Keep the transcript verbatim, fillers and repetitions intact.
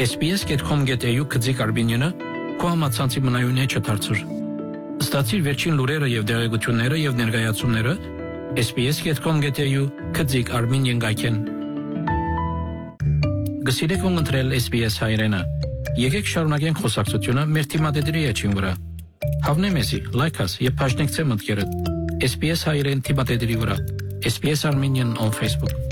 S B S dot com dot A U քծիկ Արմենիանը քո համացանցի մնայուն է չդարձուր։ Ստացիր վերջին լուրերը եւ դերակցությունները եւ ներկայացումները S B S dot com dot A U քծիկ Արմենիան գայքեն։ Գսիրեք ունգընտրել S B S հայրենը։ Եկեք շարունակենք խոսակցությունը մեր թիմադեդերի էջին վրա։ Հավնե մեզի, լայքաս եւ բաժնեկցե մտքերդ S B S հայրեն թիմադեդերի վրա S B S Armenian on Facebook.